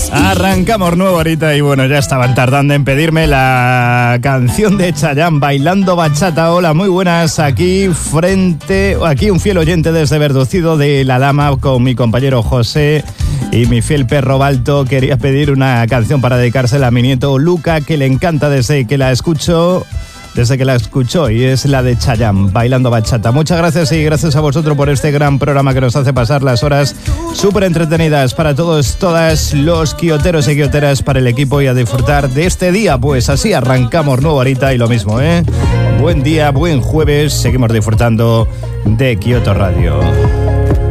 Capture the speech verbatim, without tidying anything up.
Arrancamos nuevo ahorita y bueno, ya estaban tardando en pedirme la canción de Chayanne, Bailando Bachata. Hola, muy buenas, aquí frente, aquí un fiel oyente desde Verducido de La Lama con mi compañero José y mi fiel perro Balto. Quería pedir una canción para dedicársela a mi nieto Luca, que le encanta desde que la escucho. Desde que la escuchó, y es la de Chayanne, Bailando Bachata. Muchas gracias y gracias a vosotros por este gran programa que nos hace pasar las horas súper entretenidas para todos, todas los quioteros y quioteras, para el equipo, y a disfrutar de este día. Pues así arrancamos nuevo ahorita y lo mismo, ¿eh? Buen día, buen jueves, seguimos disfrutando de Kioto Radio.